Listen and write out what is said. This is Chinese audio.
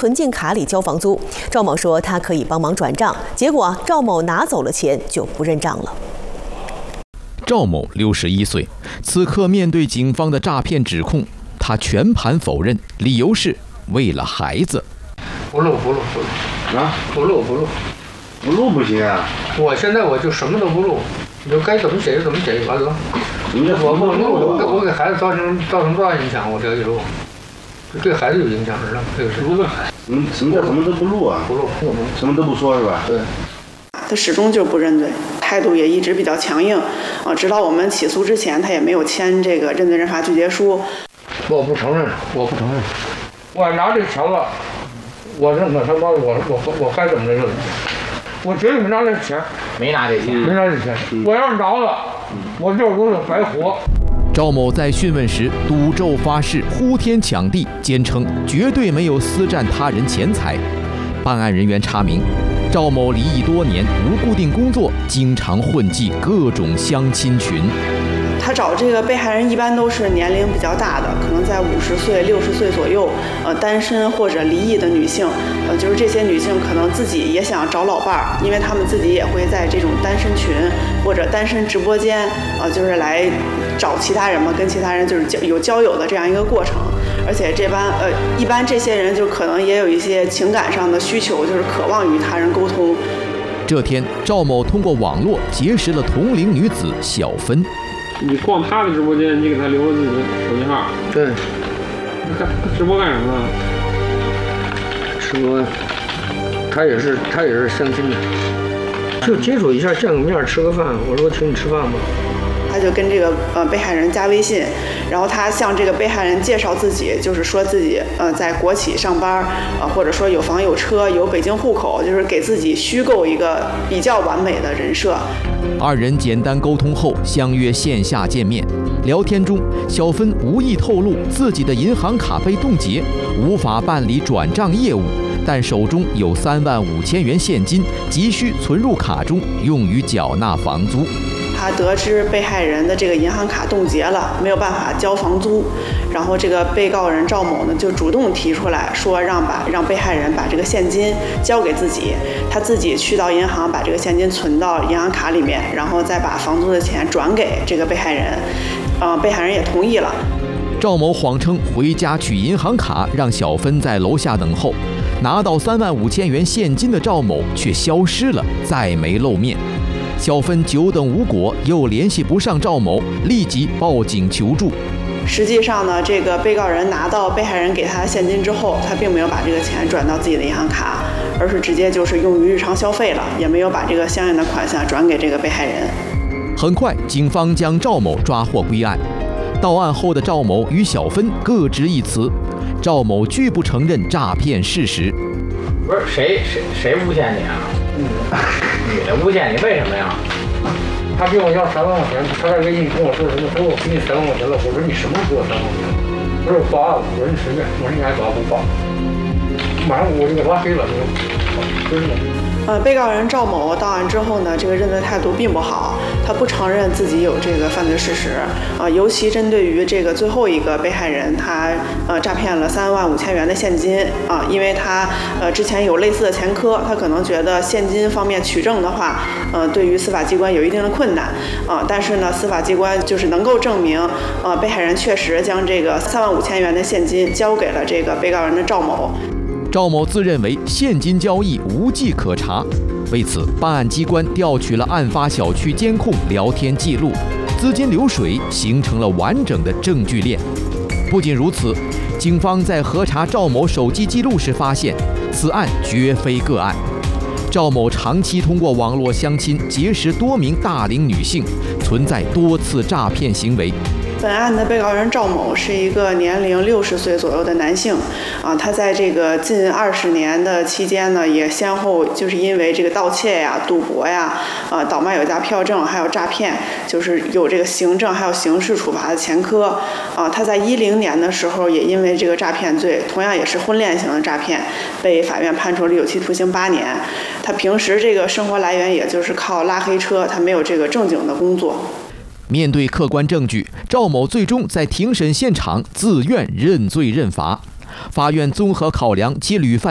存进卡里交房租。赵某说他可以帮忙转账，结果赵某拿走了钱就不认账了。 赵某61岁，此刻面对警方的诈骗指控，他全盘否认，理由是为了孩子。 不录啊！不录不行啊！我现在就什么都不录，你就该怎么写就怎么写，完了。我不录，我给孩子造成多大影响？我这一录，对孩子有影响是吧？这个是。什么都不录啊？不录，什么都不说是吧？对。 他始终就不认罪，态度也一直比较强硬，直到我们起诉之前，他也没有签这个认罪认罚拒绝书。 我不承认，我拿这钱了，我认可他妈我该怎么认？我绝对没拿这钱， 没拿这钱。 我要是拿了，我这都是白活。 赵某在讯问时赌咒发誓，呼天抢地，坚称绝对没有私占他人钱财。办案人员查明，赵某离异多年，无固定工作，经常混迹各种相亲群。 他找这个被害人一般都是年龄比较大的，可能在50岁、60岁左右，单身或者离异的女性，就是这些女性可能自己也想找老伴儿，因为她们自己也会在这种单身群或者单身直播间，就是来找其他人嘛，跟其他人就是有交友的这样一个过程。而且一般这些人就可能也有一些情感上的需求，就是渴望与他人沟通。 这天，赵某通过网络结识了同龄女子小芬。 你逛他的直播间，你给他留了自己的手机号。 对。 他直播干什么？ 直播，他也是相亲的，就接触一下，见个面，吃个饭。我说请你吃饭吧。 他就跟这个被害人加微信，然后他向这个被害人介绍自己，就是说自己在国企上班，或者说有房有车有北京户口，就是给自己虚构一个比较完美的人设。 二人简单沟通后相约线下见面。聊天中，小芬无意透露自己的银行卡被冻结，无法办理转账业务，但手中有35000元现金，急需存入卡中用于缴纳房租。 他得知被害人的这个银行卡冻结了，没有办法交房租，然后这个被告人赵某呢就主动提出来说让被害人把这个现金交给自己，他自己去到银行把这个现金存到银行卡里面，然后再把房租的钱转给这个被害人，被害人也同意了。 赵某谎称回家取银行卡，让小芬在楼下等候。拿到35000元现金的赵某却消失了，再没露面。小芬久等无果，又联系不上赵某，立即报警求助。 实际上呢，这个被告人拿到被害人给他的现金之后，他并没有把这个钱转到自己的银行卡，而是直接就是用于日常消费了，也没有把这个相应的款项转给这个被害人。 很快，警方将赵某抓获归案。到案后的赵某与小芬各执一词，赵某拒不承认诈骗事实。 不是谁诬陷你啊？女的诬陷你，为什么呀？ 他给我要3万块钱，他在微信跟我说什么？说我给你3万块钱了。我说你什么时候给我3万块钱？他说我报案了。我说你随便。我说你爱报不报？马上我就给拉黑了。真的。 被告人赵某到案之后呢，这个认罪态度并不好，他不承认自己有这个犯罪事实，尤其针对于这个最后一个被害人，他诈骗了35000元的现金因为他之前有类似的前科，他可能觉得现金方面取证的话，对于司法机关有一定的困难但是呢，司法机关就是能够证明被害人确实将这个35000元的现金交给了这个被告人的赵某。 赵某自认为现金交易无迹可查，为此，办案机关调取了案发小区监控聊天记录，资金流水形成了完整的证据链。不仅如此，警方在核查赵某手机记录时发现，此案绝非个案。赵某长期通过网络相亲结识多名大龄女性，存在多次诈骗行为。 本案的被告人赵某是一个年龄60岁左右的男性，他在这个近20年的期间呢，也先后就是因为这个盗窃呀、赌博呀、倒卖有价票证，还有诈骗，就是有这个行政还有刑事处罚的前科。他在10年的时候也因为这个诈骗罪，同样也是婚恋型的诈骗，被法院判处了有期徒刑8年。他平时这个生活来源也就是靠拉黑车，他没有这个正经的工作。 面对客观证据，赵某最终在庭审现场自愿认罪认罚。法院综合考量其屡犯